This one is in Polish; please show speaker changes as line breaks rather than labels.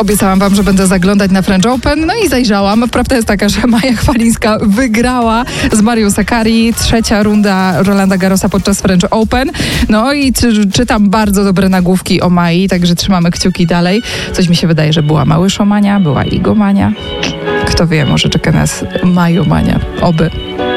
Obiecałam wam, że będę zaglądać na French Open, no i zajrzałam. Prawda jest taka, że Maja Chwalińska wygrała z Marią Sakkari, 3. runda Rolanda Garrosa podczas French Open. No i czytam bardzo dobre nagłówki o Mai, także trzymamy kciuki dalej. Coś mi się wydaje, że była Małyszomania, była Igomania. Kto wie, może czeka nas Majomania. Oby.